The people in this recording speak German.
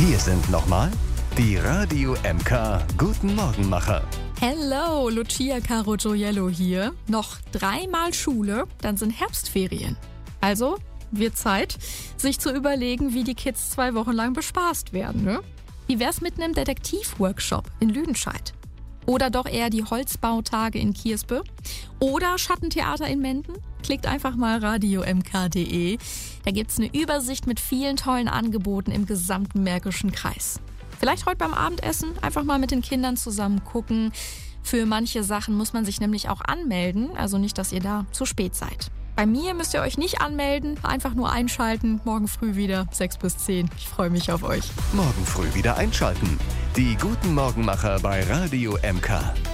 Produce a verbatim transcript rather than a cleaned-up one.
Hier sind nochmal die Radio M K Guten Morgenmacher. Hello, Lucia Caro Gioiello hier. Noch dreimal Schule, dann sind Herbstferien. Also wird Zeit, sich zu überlegen, wie die Kids zwei Wochen lang bespaßt werden. Ne? Wie wär's mit einem Detektivworkshop in Lüdenscheid? Oder doch eher die Holzbautage in Kierspe? Oder Schattentheater in Menden? Klickt einfach mal radio m k punkt d e. Da gibt's eine Übersicht mit vielen tollen Angeboten im gesamten Märkischen Kreis. Vielleicht heute beim Abendessen einfach mal mit den Kindern zusammen gucken. Für manche Sachen muss man sich nämlich auch anmelden, also nicht, dass ihr da zu spät seid. Bei mir müsst ihr euch nicht anmelden, einfach nur einschalten. Morgen früh wieder, sechs bis zehn. Ich freue mich auf euch. Morgen früh wieder einschalten. Die Guten Morgenmacher bei Radio M K.